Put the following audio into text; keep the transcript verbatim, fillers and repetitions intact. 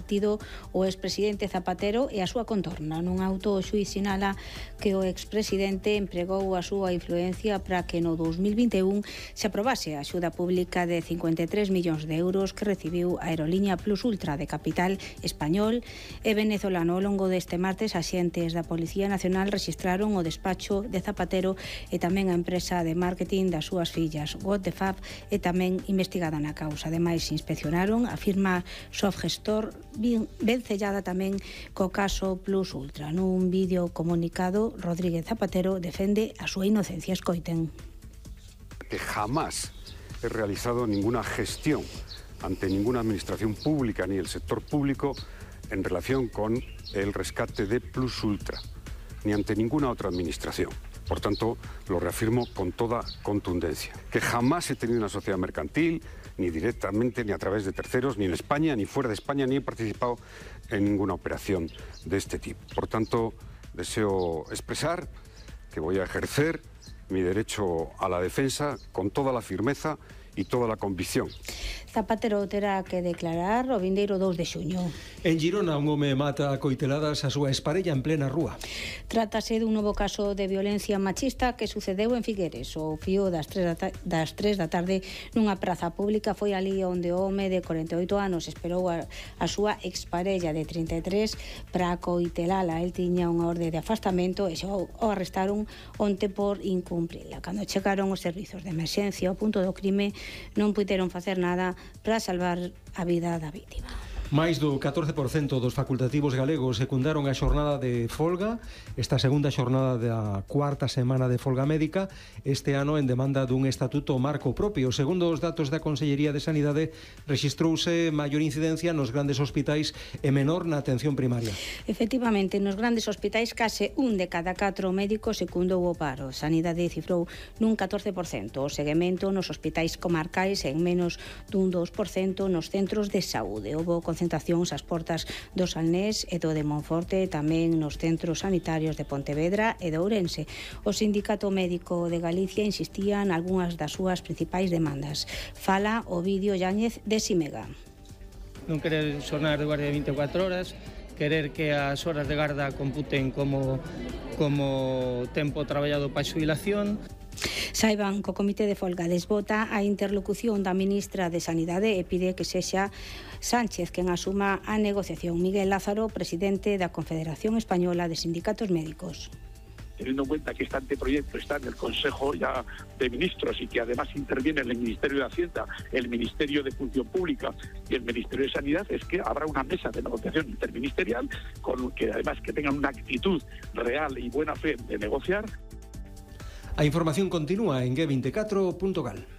partido o expresidente Zapatero e a súa contorna. Nun auto, o xuíz sinala que o expresidente empregou a súa influencia para que no dous mil vinte e un se aprobase a axuda pública de cincuenta e tres millóns de euros que recibiu a aerolínea Plus Ultra de capital español e venezolano. Ao longo deste martes, axentes da Policía Nacional rexistraron o despacho de Zapatero e tamén a empresa de marketing das súas fillas, What the Fab, e tamén investigada na causa. Ademais, inspeccionaron a firma Softgestor, vencellada tamén co caso Plus Ultra. Nun vídeo comunicado, Rodríguez Zapatero defende a súa inocencia. Escoiten. Que jamás he realizado ninguna gestión ante ninguna administración pública ni el sector público en relación con el rescate de Plus Ultra, ni ante ninguna otra administración. Por tanto, lo reafirmo con toda contundencia. Que jamás he tenido una sociedad mercantil, ni directamente, ni a través de terceros, ni en España, ni fuera de España, ni he participado en ninguna operación de este tipo. Por tanto, deseo expresar que voy a ejercer mi derecho a la defensa con toda la firmeza e toda a convicción. Zapatero terá que declarar o vindeiro dous de xuño. En Girona, un home mata a coiteladas a súa exparella en plena rúa. Trátase dun novo caso de violencia machista que sucedeu en Figueres. O fío das tres da, das tres da tarde nunha praza pública foi ali onde o home de corenta e oito anos esperou a, a súa exparella de trinta e tres para coitelala. El tiña unha orde de afastamento e xa o arrestaron onte por incumplila. Cando chegaron os servizos de emerxencia ao punto do crime, non puideron facer nada para salvar a vida da vítima. Mais do catorce por cento dos facultativos galegos secundaron a xornada de folga, esta segunda xornada da cuarta semana de folga médica, este ano en demanda dun estatuto marco propio. Segundo os datos da Consellería de Sanidade, rexistrouse maior incidencia nos grandes hospitais e menor na atención primaria. Efectivamente, nos grandes hospitais case un de cada catro médicos secundou o paro. Sanidade cifrou nun catorce por cento o seguimento nos hospitais comarcais e en menos dun dous por cento nos centros de saúde. Houbo concentracións ás portas do Salnés e do de Monforte, tamén nos centros sanitarios de Pontevedra e de Ourense. O Sindicato Médico de Galicia insistía en algunhas das súas principais demandas. Fala o vídeo Yáñez de Simega. Non querer xornar de guardia de vinte e catro horas, querer que as horas de garda computen como, como tempo traballado para a xubilación. Saiban que o Comité de Folga desbota a interlocución da ministra de Sanidade e pide que sexa Sánchez quen asuma a negociación. Miguel Lázaro, presidente da Confederación Española de Sindicatos Médicos. Teniendo en cuenta que este anteproyecto está en el Consejo ya de Ministros y que además interviene en el Ministerio de Hacienda, el Ministerio de Función Pública y el Ministerio de Sanidad, es que habrá una mesa de negociación interministerial con que además que tengan una actitud real y buena fe de negociar. A información continúa en G veinticuatro punto gal.